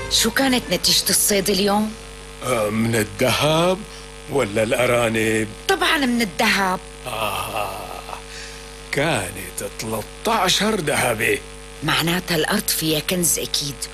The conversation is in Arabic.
شو كانت نتيجة الصيد اليوم؟ من الذهب ولا الأرانب؟ طبعا من الذهب. كانت 13 ذهبة. معناتها الأرض فيها كنز أكيد،